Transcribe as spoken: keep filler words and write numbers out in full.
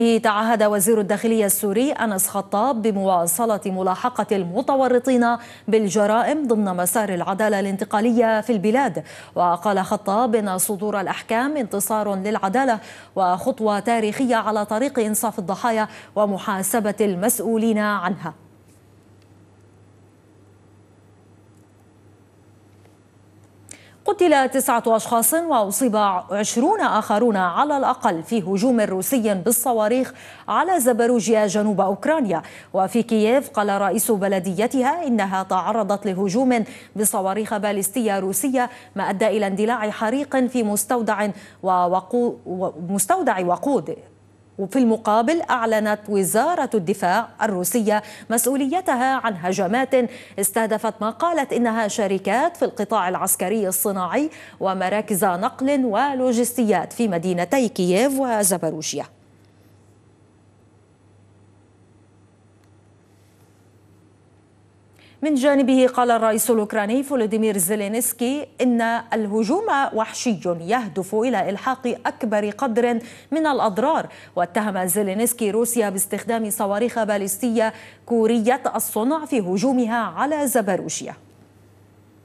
تعهد وزير الداخلية السوري أنس خطاب بمواصلة ملاحقة المتورطين بالجرائم ضمن مسار العدالة الانتقالية في البلاد. وقال خطاب إن صدور الأحكام انتصار للعدالة وخطوة تاريخية على طريق إنصاف الضحايا ومحاسبة المسؤولين عنها. قتل تسعة أشخاص وأصيب عشرون آخرون على الأقل في هجوم روسي بالصواريخ على زبروجيا جنوب أوكرانيا. وفي كييف قال رئيس بلديتها إنها تعرضت لهجوم بصواريخ باليستية روسية ما أدى إلى اندلاع حريق في مستودع ووقود مستودع وقود. وفي المقابل أعلنت وزارة الدفاع الروسية مسؤوليتها عن هجمات استهدفت ما قالت إنها شركات في القطاع العسكري الصناعي ومراكز نقل ولوجستيات في مدينتي كييف وزبروجيا. من جانبه قال الرئيس الأوكراني فولوديمير زيلينسكي إن الهجوم وحشي يهدف إلى إلحاق أكبر قدر من الأضرار. واتهم زيلينسكي روسيا باستخدام صواريخ باليستية كورية الصنع في هجومها على زبروجيا.